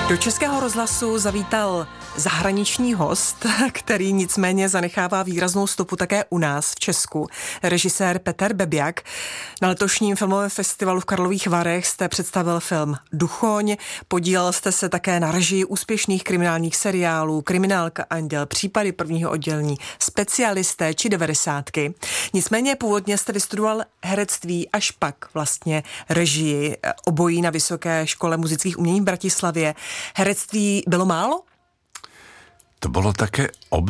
Do Českého rozhlasu zavítal zahraniční host, který nicméně zanechává výraznou stopu také u nás v Česku. Režisér Peter Bebiak. Na letošním filmovém festivalu v Karlových Varech jste představil film Duchoň, podílel jste se také na režii úspěšných kriminálních seriálů Kriminálka, Anděl, Případy prvního oddělení, Specialisté či 90. Nicméně původně jste vystudoval herectví, až pak vlastně režii, obojí na Vysoké škole muzických umění v Bratislavě. Herectví bylo málo? To bolo také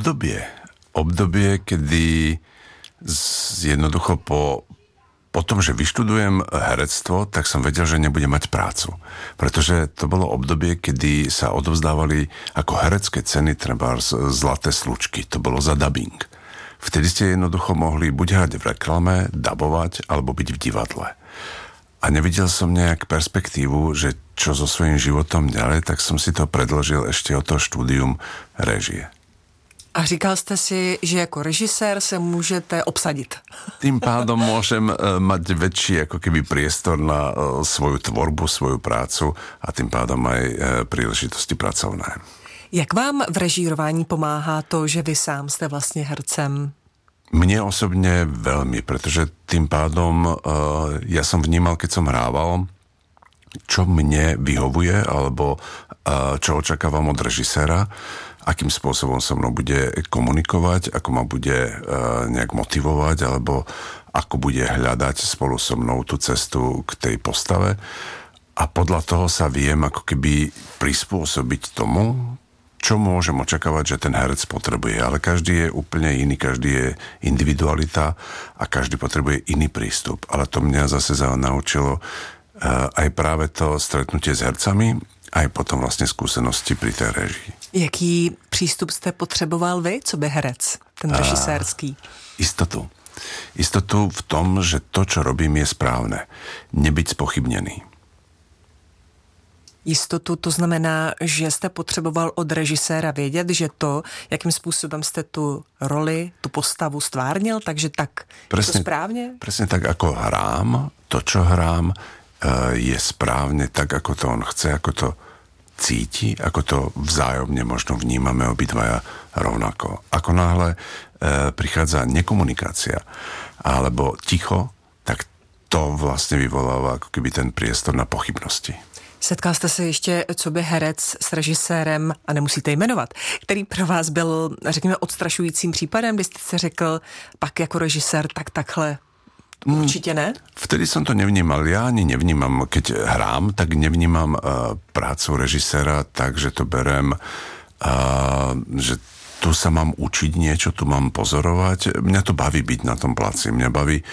obdobie, kedy jednoducho po tom, že vyštudujem herectvo, tak som vedel, že nebudem mať prácu. Pretože to bolo obdobie, kedy sa odovzdávali ako herecké ceny trebárs Zlaté slučky. To bolo za dabing. Vtedy ste jednoducho mohli buď hrať v reklame, dabovať, alebo byť v divadle. A nevidel som nejak perspektívu, že čo so svojím životom ďalej, tak som si to predložil ešte o to štúdium režie. A říkal jste si, že jako režisér se můžete obsadit. Tým pádom môžem mať väčší ako keby priestor na svoju tvorbu, svoju prácu a tým pádom aj príležitosti pracovné. Jak vám v režírování pomáhá to, že vy sám jste vlastně hercem? Mne osobne veľmi, pretože tým pádom ja som vnímal, keď som hrával, čo mne vyhovuje, alebo čo očakávam od režiséra, akým spôsobom so mnou bude komunikovať, ako ma bude nejak motivovať, alebo ako bude hľadať spolu so mnou tú cestu k tej postave. A podľa toho sa viem ako keby prispôsobiť tomu, čo môžem očakávať, že ten herec potrebuje. Ale každý je úplne iný, každý je individualita a každý potrebuje iný prístup. Ale to mňa zase naučilo aj práve to stretnutie s hercami, aj potom vlastne skúsenosti pri tej režii. Jaký přístup jste potřeboval vy, co by herec, ten režisérský? Istotu. Istotu v tom, že to, čo robím, je správne. Nebyť spochybnený. Jistotu, to znamená, že jste potřeboval od režiséra vědět, že to, jakým způsobem jste tu roli, tu postavu stvárnil, takže tak presne, je to správne? Presne tak, ako hrám, to, čo hrám, je správne tak, ako to on chce, ako to cíti, ako to vzájomne možno vnímame obidvaja rovnako. Ako náhle prichádza nekomunikácia alebo ticho, tak to vlastne vyvoláva ako keby ten priestor na pochybnosti. Setkal jste se ještě coby herec s režisérem, a nemusíte jmenovat, který pro vás byl, řekněme, odstrašujícím případem, kdy jste se řekl, pak jako režisér, tak takhle určitě ne? Vtedy som to nevnímal. Ja ani nevnímam, keď hrám, tak nevnímam prácu režiséra tak, že to berem, že tu sa mám učiť niečo, tu mám pozorovať. Mňa to baví byť na tom placi. Mňa baví,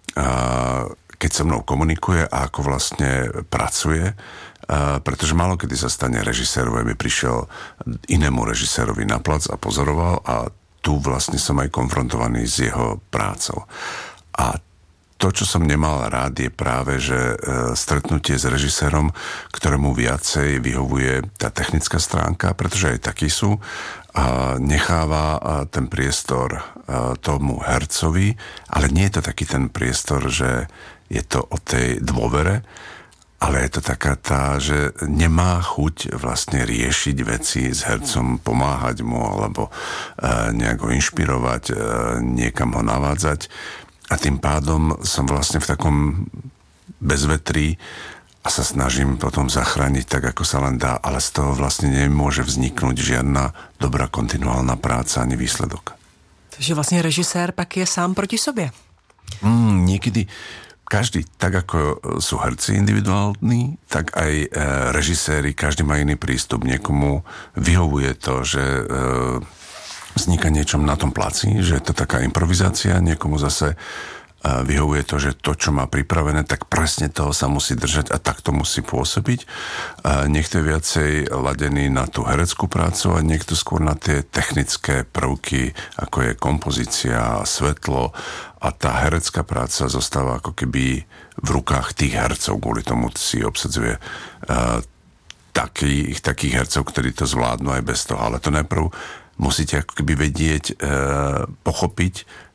keď so mnou komunikuje a ako vlastne pracuje, pretože málo kedy sa stane režisérovi, aby prišiel inému režisérovi na plac a pozoroval a tu vlastne som aj konfrontovaný s jeho prácou. A to, čo som nemal rád, je práve, že stretnutie s režisérom, ktorému viacej vyhovuje tá technická stránka, pretože aj takí sú, a necháva ten priestor tomu hercovi, ale nie je to taký ten priestor, že je to o tej dôvere, ale je to taká tá, že nemá chuť vlastne riešiť veci s hercom, pomáhať mu alebo nejak ho inšpirovať, niekam ho navádzať. A tým pádom som vlastne v takom bezvetrí a sa snažím potom zachrániť tak, ako sa len dá, ale z toho vlastne nemôže vzniknúť žiadna dobrá kontinuálna práca ani výsledok. Takže vlastne režisér pak je sám proti sobě. Niekedy každý, tak ako sú herci individuálni, tak aj režiséri, každý má iný prístup. Niekomu vyhovuje to, že vzniká niečom na tom placi, že je to taká improvizácia, niekomu zase vyhovuje to, že to, čo má pripravené, tak presne toho sa musí držať a tak to musí pôsobiť. Niekto je viacej ladený na tú hereckú prácu a niekto skôr na tie technické prvky, ako je kompozícia, svetlo, a tá herecká práca zostáva ako keby v rukách tých hercov, kvôli tomu si obsadzuje takých hercov, ktorí to zvládnu aj bez toho. Ale to najprv musíte ako keby vedieť, pochopiť,